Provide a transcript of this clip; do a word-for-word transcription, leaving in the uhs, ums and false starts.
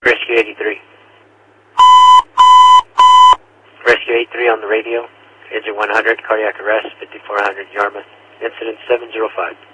Rescue eighty-three. Rescue eighty-three on the radio. Engine one hundred, cardiac arrest, fifty-four hundred Yarmouth. Incident seven zero five.